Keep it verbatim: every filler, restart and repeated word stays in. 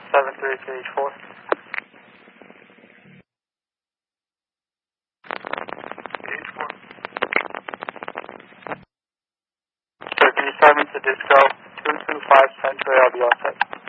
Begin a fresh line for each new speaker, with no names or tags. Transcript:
seven three to H four. H four. So can you start me to disco two two five Century, I'll be all set.